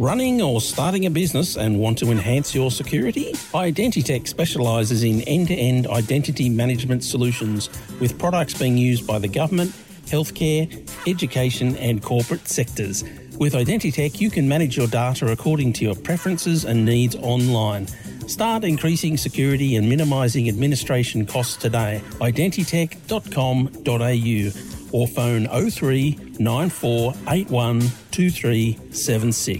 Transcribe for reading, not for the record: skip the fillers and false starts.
Running or starting a business and want to enhance your security? Identitech specialises in end-to-end identity management solutions with products being used by the government, healthcare, education and corporate sectors. With Identitech, you can manage your data according to your preferences and needs online. Start increasing security and minimising administration costs today. Identitech.com.au or phone 03 9481 2376.